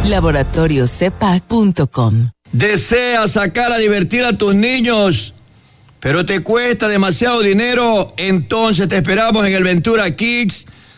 laboratoriocepac.com. ¿Deseas sacar a divertir a tus niños, pero te cuesta demasiado dinero? Entonces te esperamos en el Ventura Kids